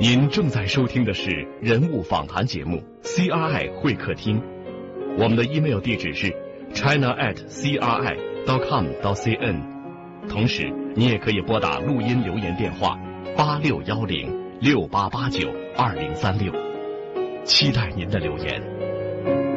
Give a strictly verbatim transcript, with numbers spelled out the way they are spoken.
您正在收听的是人物访谈节目 C R I 会客厅，我们的 email 地址是 china at c r i dot com dot c n， 同时你也可以拨打录音留言电话八六幺零六八八九二零三六，期待您的留言。